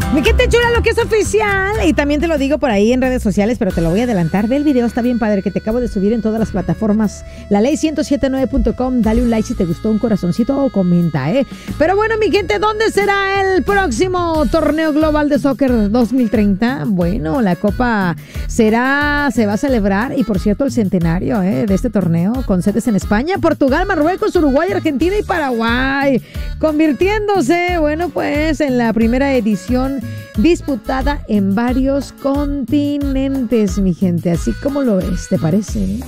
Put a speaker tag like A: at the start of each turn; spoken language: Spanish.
A: Mi gente chula, lo que es oficial, y también te lo digo por ahí en redes sociales, pero te lo voy a adelantar. Ve el video, está bien padre, que te acabo de subir en todas las plataformas. LaLey1079.com, dale un like si te gustó, un corazoncito o comenta, ¿eh? Pero bueno, mi gente, ¿dónde será el próximo torneo global de soccer 2030? Bueno, la copa se va a celebrar, y por cierto, el centenario de este torneo, con sedes en España, Portugal, Marruecos, Uruguay, Argentina y Paraguay, convirtiéndose, bueno, pues en la primera edición disputada en varios continentes, mi gente, así como lo ves, ¿te parece?